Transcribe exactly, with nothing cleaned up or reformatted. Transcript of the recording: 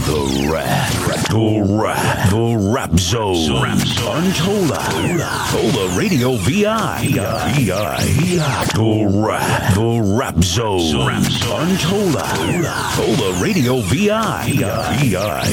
The Rap. The Rap. The Rap Zone. Untola. Tola Radio V I. V I. The Rap. The Rap Zone. Untola. Tola Radio V I. V I.